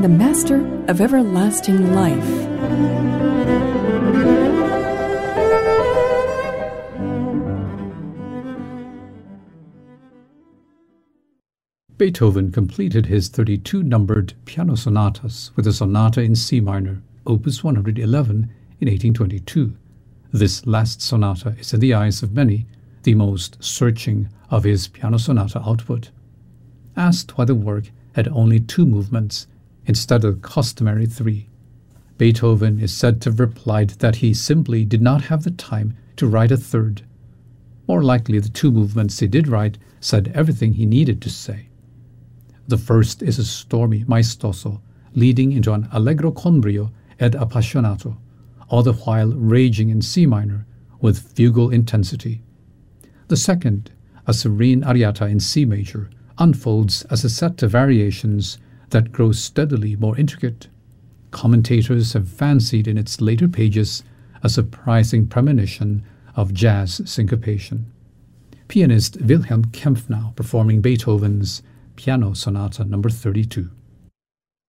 the Master of everlasting life. Beethoven completed his 32-numbered piano sonatas with a sonata in C minor, opus 111, in 1822. This last sonata is, in the eyes of many, the most searching of his piano sonata output. Asked why the work had only 2 movements instead of the customary 3, Beethoven is said to have replied that he simply did not have the time to write a third. More likely, the 2 movements he did write said everything he needed to say. The first is a stormy maestoso, leading into an allegro con brio ed appassionato, all the while raging in C minor with fugal intensity. The second, a serene ariata in C major, unfolds as a set of variations that grow steadily more intricate. Commentators have fancied in its later pages a surprising premonition of jazz syncopation. Pianist Wilhelm Kempfner performing Beethoven's Piano Sonata No. 32.